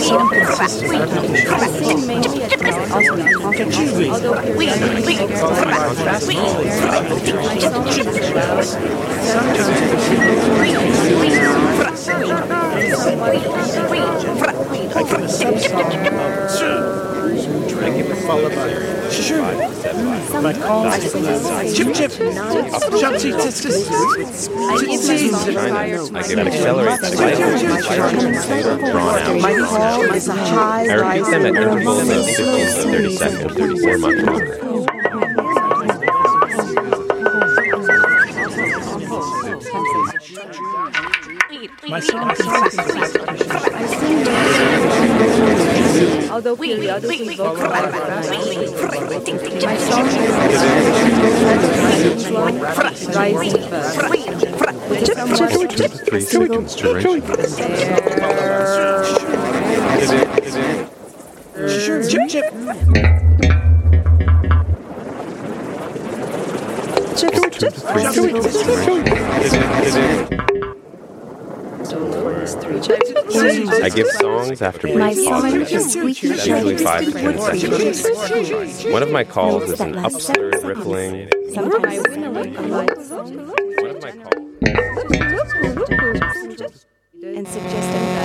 song consists of repetition. My calls chip chip jumpsy I give accelerates slightly, drawn out. My call is a high I repeat them at intervals of 15 to 30 seconds or much longer. My song consists of although periodically vocalized. My song Three seconds duration. chip chip. I give songs after brief pauses, usually 5 to 10 seconds. One of my calls is an upstirred rippling. One of my calls. and suggesting that